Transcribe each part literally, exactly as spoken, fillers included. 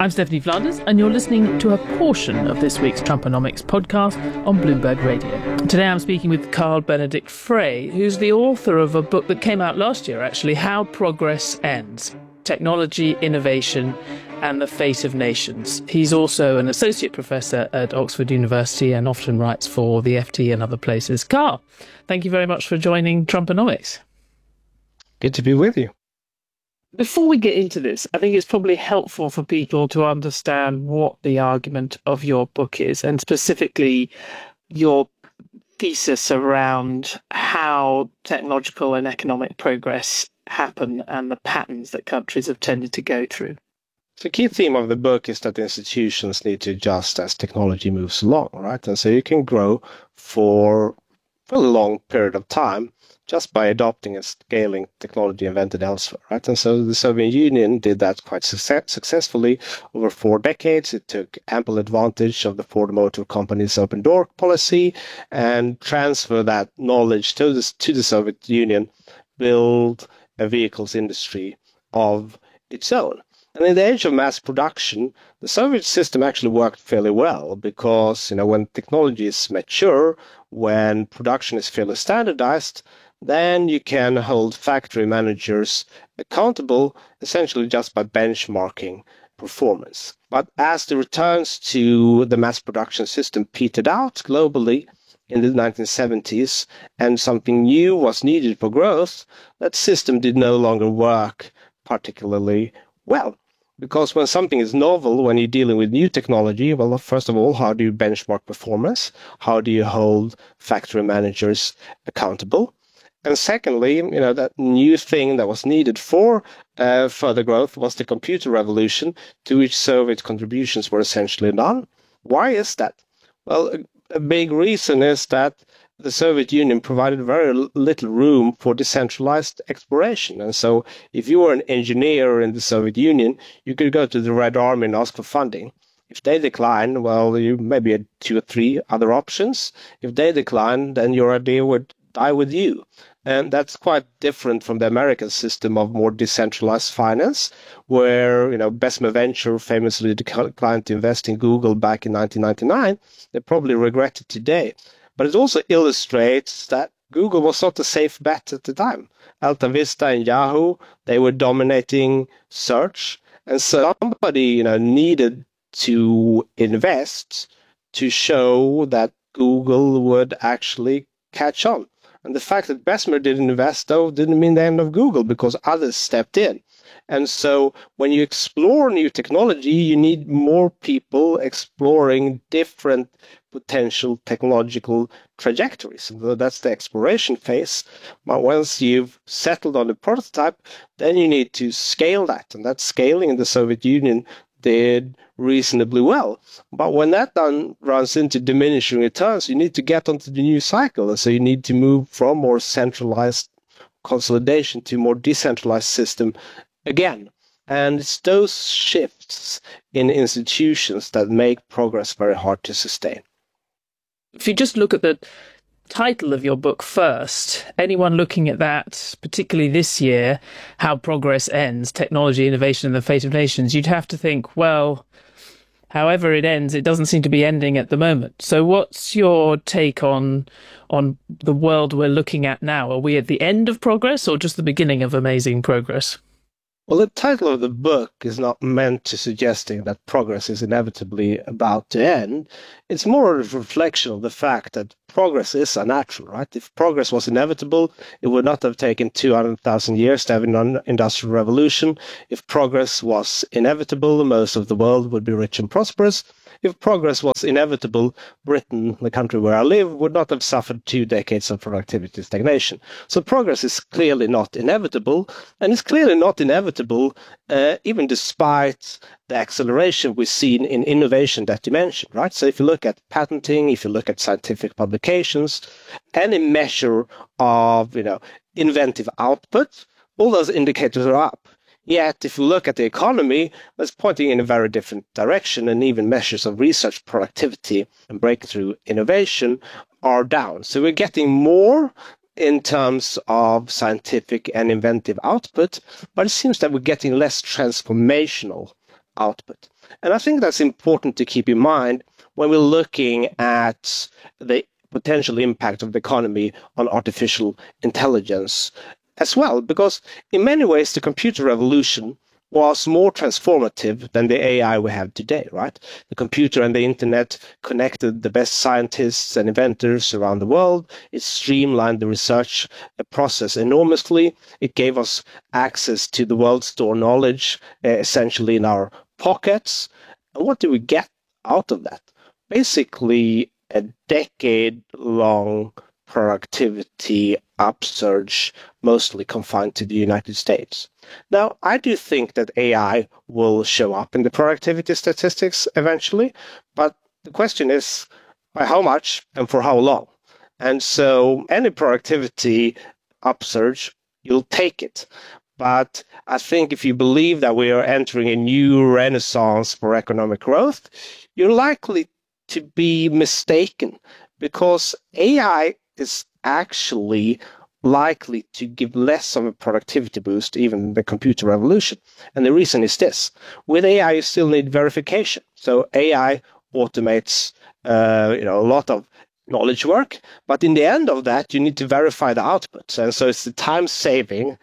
I'm Stephanie Flanders, and you're listening to a portion of this week's Trumponomics podcast on Bloomberg Radio. Today I'm speaking with Carl Benedict Frey, who's the author of a book that came out last year, actually, How Progress Ends: Technology, Innovation and the Fate of Nations. He's also an associate professor at Oxford University and often writes for the F T and other places. Carl, thank you very much for joining Trumponomics. Good to be with you. Before we get into this, I think it's probably helpful for people to understand what the argument of your book is, and specifically your thesis around how technological and economic progress happen and the patterns that countries have tended to go through. The key theme of the book is that institutions need to adjust as technology moves along, right? And so you can grow for, for a long period of time just by adopting and scaling technology invented elsewhere, right? And so the Soviet Union did that quite success- successfully over four decades. It took ample advantage of the Ford Motor Company's open door policy and transferred that knowledge to the, to the Soviet Union, build a vehicles industry of its own. And in the age of mass production, the Soviet system actually worked fairly well because, you know, when technology is mature, when production is fairly standardized, then you can hold factory managers accountable essentially just by benchmarking performance. But as the returns to the mass production system petered out globally in the nineteen seventies and something new was needed for growth, that system did no longer work particularly well. Because when something is novel, when you're dealing with new technology, well, first of all, how do you benchmark performance? How do you hold factory managers accountable? And secondly, you know, that new thing that was needed for uh, further growth was the computer revolution, to which Soviet contributions were essentially none. Why is that? Well, a, a big reason is that the Soviet Union provided very little room for decentralized exploration. And so if you were an engineer in the Soviet Union, you could go to the Red Army and ask for funding. If they decline, well, you maybe had two or three other options. If they decline, then your idea would die with you. And that's quite different from the American system of more decentralized finance, where, you know, Bessemer Venture famously declined to invest in Google back in nineteen ninety-nine. They probably regret it today. But it also illustrates that Google was not a safe bet at the time. Alta Vista and Yahoo, they were dominating search. And so somebody, you know, needed to invest to show that Google would actually catch on. And the fact that Bessemer didn't invest, though, didn't mean the end of Google because others stepped in. And so when you explore new technology, you need more people exploring different potential technological trajectories. So that's the exploration phase. But once you've settled on the prototype, then you need to scale that. And that scaling in the Soviet Union did reasonably well. But when that then runs into diminishing returns, you need to get onto the new cycle. And so you need to move from more centralized consolidation to more decentralized system again. And it's those shifts in institutions that make progress very hard to sustain. If you just look at the title of your book first, anyone looking at that, particularly this year, How Progress Ends: Technology, Innovation and the Fate of Nations, you'd have to think, well, however it ends, it doesn't seem to be ending at the moment. So what's your take on on the world we're looking at now? Are we at the end of progress or just the beginning of amazing progress? Well, the title of the book is not meant to suggesting that progress is inevitably about to end. It's more a reflection of the fact that progress is unnatural, right? If progress was inevitable, it would not have taken two hundred thousand years to have an industrial revolution. If progress was inevitable, most of the world would be rich and prosperous. If progress was inevitable, Britain, the country where I live, would not have suffered two decades of productivity stagnation. So progress is clearly not inevitable, and it's clearly not inevitable uh, even despite the acceleration we've seen in innovation that you mentioned, right? So if you look at patenting, if you look at scientific publications, any measure of, you know, inventive output, all those indicators are up. Yet, if you look at the economy, it's pointing in a very different direction, and even measures of research productivity and breakthrough innovation are down. So we're getting more in terms of scientific and inventive output, but it seems that we're getting less transformational output. And I think that's important to keep in mind when we're looking at the potential impact of the economy on artificial intelligence as well, because in many ways the computer revolution was more transformative than the A I we have today, right? The computer and the internet connected the best scientists and inventors around the world. It streamlined the research process enormously. It gave us access to the world's store knowledge, uh, essentially in our pockets. And what do we get out of that? Basically, a decade-long productivity upsurge, mostly confined to the United States. Now, I do think that A I will show up in the productivity statistics eventually, but the question is by how much and for how long? And so any productivity upsurge, you'll take it. But I think if you believe that we are entering a new renaissance for economic growth, you're likely to be mistaken, because A I is actually likely to give less of a productivity boost, even in the computer revolution. And the reason is this. With A I, you still need verification. So A I automates uh, you know, a lot of knowledge work, but in the end of that, you need to verify the output. And so it's the time saving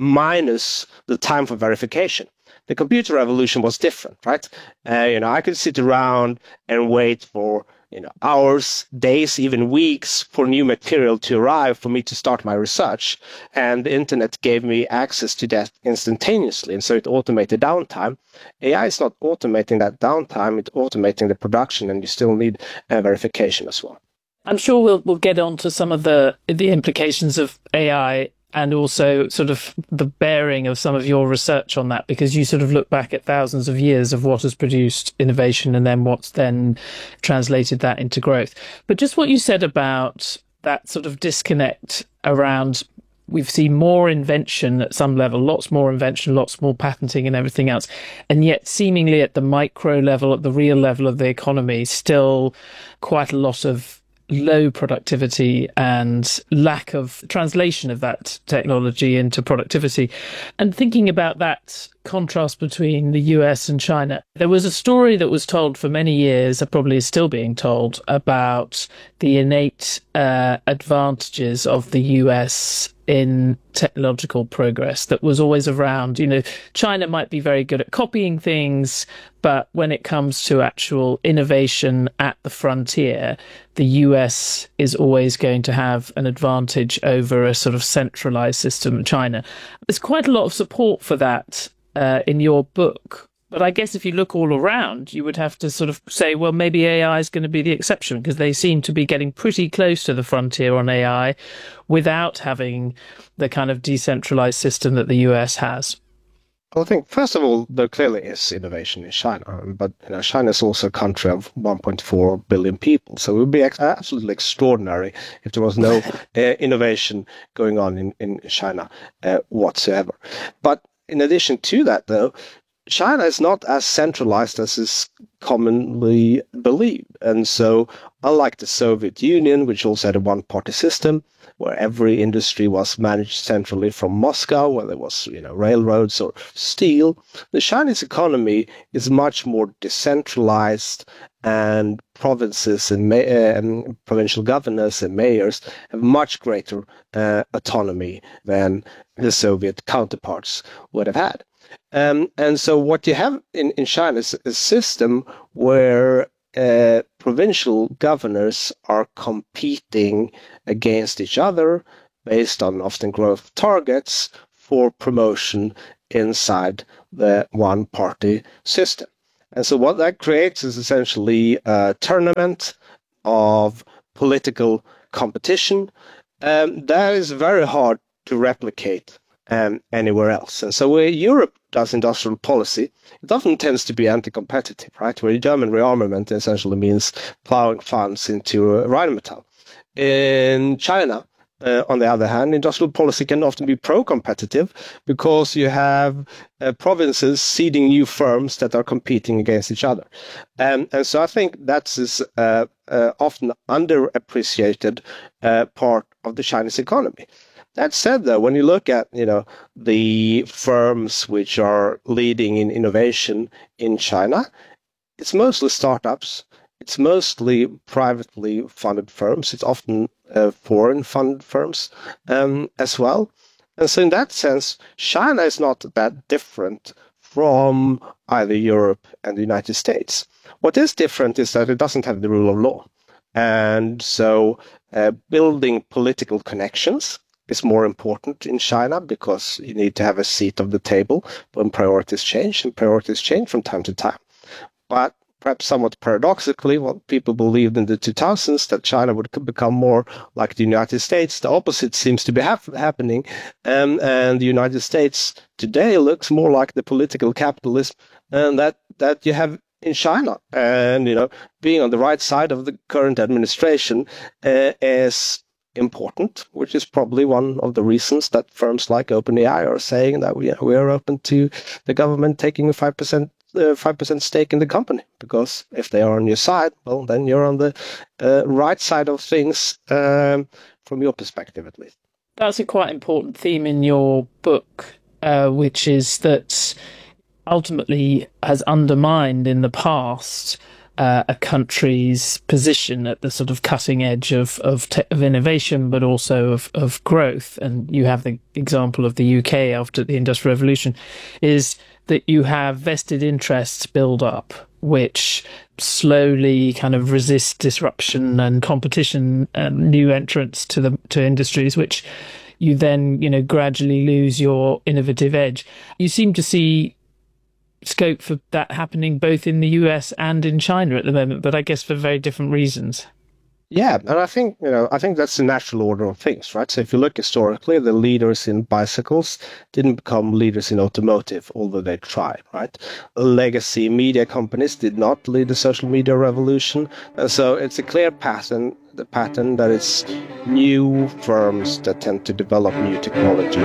minus the time for verification. The computer revolution was different, right? Uh, you know, I could sit around and wait for you know, hours, days, even weeks for new material to arrive for me to start my research. And the internet gave me access to that instantaneously. And so it automated downtime. A I is not automating that downtime, it's automating the production, and you still need uh, verification as well. I'm sure we'll we'll get on to some of the the implications of A I and also sort of the bearing of some of your research on that, because you sort of look back at thousands of years of what has produced innovation and then what's then translated that into growth. But just what you said about that sort of disconnect around, we've seen more invention at some level, lots more invention, lots more patenting and everything else. And yet seemingly at the micro level, at the real level of the economy, still quite a lot of low productivity and lack of translation of that technology into productivity. And thinking about that contrast between the U S and China, there was a story that was told for many years, that probably is still being told, about the innate uh, advantages of the U S in technological progress that was always around. You know, China might be very good at copying things, but when it comes to actual innovation at the frontier, the U S is always going to have an advantage over a sort of centralized system in China. There's quite a lot of support for that uh, in your book. But I guess if you look all around, you would have to sort of say, well, maybe A I is going to be the exception, because they seem to be getting pretty close to the frontier on A I without having the kind of decentralized system that the U S has. Well, I think, first of all, there clearly is innovation in China, but you know, China is also a country of one point four billion people. So it would be ex- absolutely extraordinary if there was no uh, innovation going on in, in China uh, whatsoever. But in addition to that, though, China is not as centralized as is commonly believed. And so, unlike the Soviet Union, which also had a one-party system, where every industry was managed centrally from Moscow, where there was, you know, railroads or steel, the Chinese economy is much more decentralized, and provinces and, ma- uh, and provincial governors and mayors have much greater uh, autonomy than the Soviet counterparts would have had. Um, and so what you have in, in China is a system where uh, provincial governors are competing against each other based on often growth targets for promotion inside the one-party system. And so what that creates is essentially a tournament of political competition um, that is very hard to replicate um, anywhere else. And so where Europe does industrial policy, it often tends to be anti-competitive, right? Where German rearmament essentially means plowing funds into uh, Rheinmetall. In China, Uh, on the other hand, industrial policy can often be pro-competitive because you have uh, provinces seeding new firms that are competing against each other. Um, and so I think that's this uh, uh, often underappreciated uh, part of the Chinese economy. That said, though, when you look at, you know, the firms which are leading in innovation in China, it's mostly startups. It's mostly privately funded firms. It's often uh, foreign funded firms um, as well. And so in that sense, China is not that different from either Europe and the United States. What is different is that it doesn't have the rule of law. And so uh, building political connections is more important in China because you need to have a seat of the table when priorities change, and priorities change from time to time. But perhaps somewhat paradoxically, what people believed in the two thousands, that China would become more like the United States, the opposite seems to be hap- happening. Um, and the United States today looks more like the political capitalism and that, that you have in China. And, you know, being on the right side of the current administration uh, is important, which is probably one of the reasons that firms like OpenAI are saying that we, we are open to the government taking a five percent uh, five percent stake in the company, because if they are on your side, well, then you're on the uh, right side of things, um, from your perspective at least. That's a quite important theme in your book, uh, which is that ultimately has undermined in the past uh, a country's position at the sort of cutting edge of of, te- of innovation, but also of, of growth. And you have the example of the U K after the Industrial Revolution, is that you have vested interests build up, which slowly kind of resist disruption and competition and new entrants to the to industries, which you then, you know, gradually lose your innovative edge. You seem to see scope for that happening both in the U S and in China at the moment, but I guess for very different reasons. Yeah, and I think, you know, I think that's the natural order of things, right? So if you look historically, the leaders in bicycles didn't become leaders in automotive, although they tried, right? Legacy media companies did not lead the social media revolution. And so it's a clear pattern, the pattern that it's new firms that tend to develop new technology.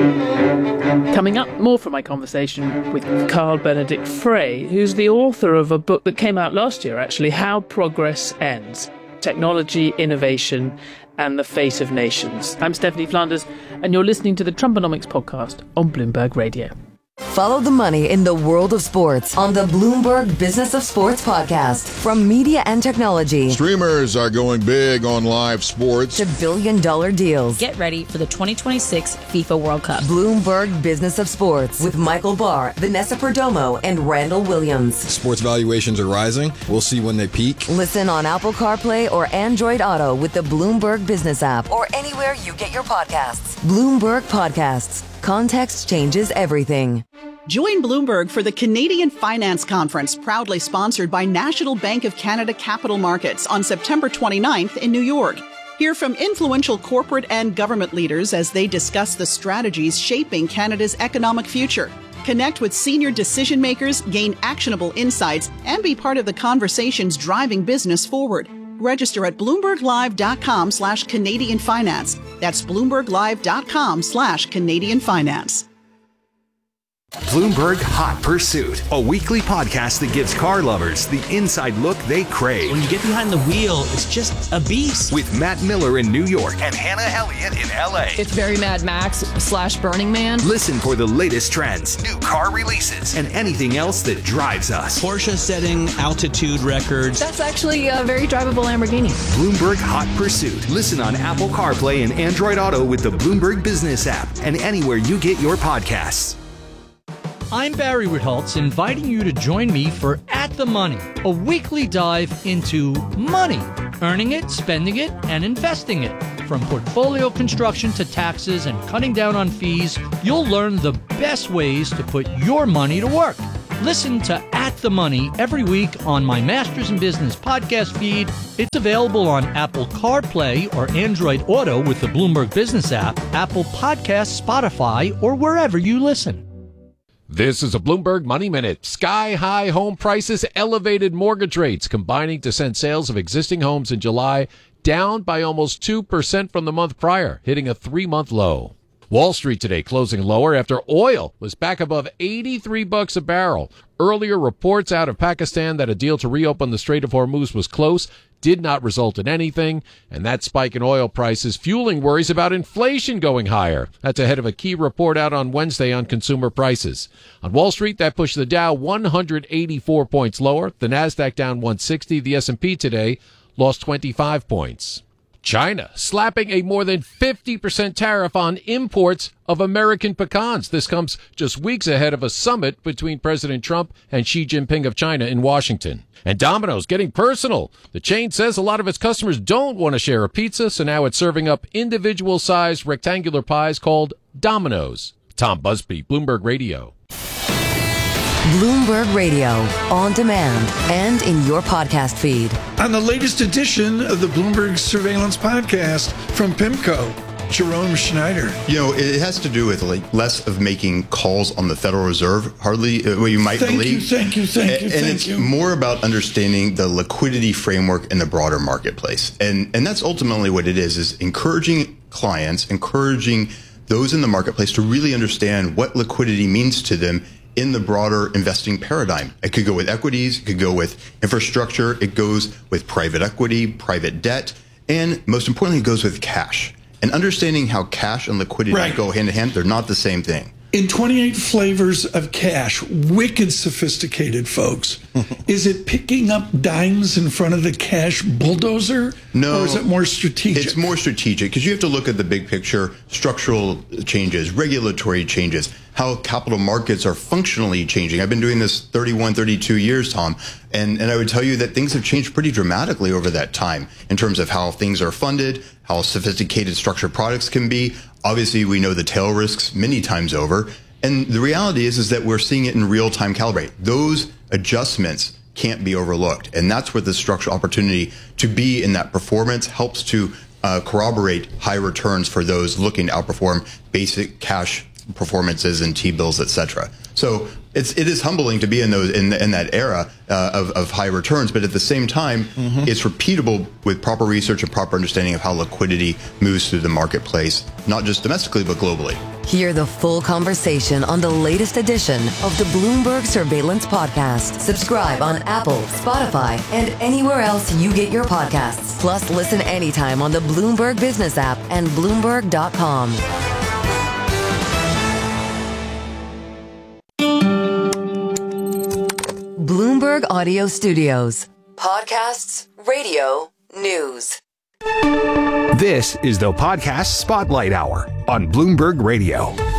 Coming up, more from my conversation with Carl Benedikt Frey, who's the author of a book that came out last year, actually, How Progress Ends: Technology, Innovation, and the Fate of Nations. I'm Stephanie Flanders, and you're listening to the Trumponomics podcast on Bloomberg Radio. Follow the money in the world of sports on the Bloomberg Business of Sports podcast. From media and technology, streamers are going big on live sports, to billion dollar deals. Get ready for the twenty twenty-six FIFA World Cup. Bloomberg Business of Sports with Michael Barr, Vanessa Perdomo, and Randall Williams. Sports valuations are rising. We'll see when they peak. Listen on Apple CarPlay or Android Auto with the Bloomberg Business app, or anywhere you get your podcasts. Bloomberg Podcasts. Context changes everything. Join Bloomberg for the Canadian Finance Conference, proudly sponsored by National Bank of Canada Capital Markets, on September twenty-ninth in New York. Hear from influential corporate and government leaders as they discuss the strategies shaping Canada's economic future. Connect with senior decision makers, gain actionable insights, and be part of the conversations driving business forward. Register at bloomberglive.com slash Canadian Finance. That's bloomberglive.com slash Canadian Finance. Bloomberg Hot Pursuit, a weekly podcast that gives car lovers the inside look they crave. When you get behind the wheel, it's just a beast. With Matt Miller in New York and Hannah Elliott in L A. It's very Mad Max slash Burning Man. Listen for the latest trends, new car releases, and anything else that drives us. Porsche setting altitude records. That's actually a very drivable Lamborghini. Bloomberg Hot Pursuit. Listen on Apple CarPlay and Android Auto with the Bloomberg Business app, and anywhere you get your podcasts. I'm Barry Ritholtz, inviting you to join me for At the Money, a weekly dive into money, earning it, spending it, and investing it. From portfolio construction to taxes and cutting down on fees, you'll learn the best ways to put your money to work. Listen to At the Money every week on my Masters in Business podcast feed. It's available on Apple CarPlay or Android Auto with the Bloomberg Business app, Apple Podcasts, Spotify, or wherever you listen. This is a Bloomberg Money Minute. Sky-high home prices, elevated mortgage rates combining to send sales of existing homes in July down by almost two percent from the month prior, hitting a three-month low. Wall Street today closing lower after oil was back above eighty-three bucks a barrel. Earlier reports out of Pakistan that a deal to reopen the Strait of Hormuz was close did not result in anything, and that spike in oil prices fueling worries about inflation going higher. That's ahead of a key report out on Wednesday on consumer prices. On Wall Street, that pushed the Dow one hundred eighty-four points lower, the Nasdaq down one hundred sixty, the S and P today lost twenty-five points. China slapping a more than fifty percent tariff on imports of American pecans. This comes just weeks ahead of a summit between President Trump and Xi Jinping of China in Washington. And Domino's getting personal. The chain says a lot of its customers don't want to share a pizza, so now it's serving up individual-sized rectangular pies called Domino's. Tom Busby, Bloomberg Radio. Bloomberg Radio, on demand and in your podcast feed. On the latest edition of the Bloomberg Surveillance Podcast from PIMCO, Jerome Schneider. You know, it has to do with like less of making calls on the Federal Reserve, hardly uh, what you might thank believe. You, thank you, thank you, and, thank and it's you. more about understanding the liquidity framework in the broader marketplace, and and that's ultimately what it is: is encouraging clients, encouraging those in the marketplace to really understand what liquidity means to them in the broader investing paradigm. It could go with equities, it could go with infrastructure, it goes with private equity, private debt, and most importantly, it goes with cash. And understanding how cash and liquidity right. go hand in hand, they're not the same thing. In twenty-eight flavors of cash, wicked sophisticated, folks. Is it picking up dimes in front of the cash bulldozer? No. Or is it more strategic? It's more strategic because you have to look at the big picture, structural changes, regulatory changes, how capital markets are functionally changing. I've been doing this thirty-one, thirty-two years, Tom, and, and I would tell you that things have changed pretty dramatically over that time in terms of how things are funded, how sophisticated structured products can be. Obviously, we know the tail risks many times over. And the reality is, is that we're seeing it in real time calibrate. Those adjustments can't be overlooked. And that's where the structural opportunity to be in that performance helps to uh, corroborate high returns for those looking to outperform basic cash performances and T-bills, et cetera. So it's, it is humbling to be in those in, in that era uh, of, of high returns, but at the same time, mm-hmm. it's repeatable with proper research and proper understanding of how liquidity moves through the marketplace, not just domestically, but globally. Hear the full conversation on the latest edition of the Bloomberg Surveillance Podcast. Subscribe on Apple, Spotify, and anywhere else you get your podcasts. Plus, listen anytime on the Bloomberg Business app and Bloomberg dot com. Bloomberg Audio Studios. Podcasts, radio, news. This is the Podcast Spotlight Hour on Bloomberg Radio.